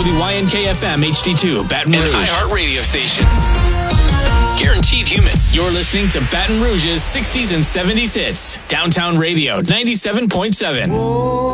WYNK-FM HD2, Baton Rouge. An iHeart radio station. Guaranteed human. You're listening to Baton Rouge's 60s and 70s hits. Downtown Radio, 97.7.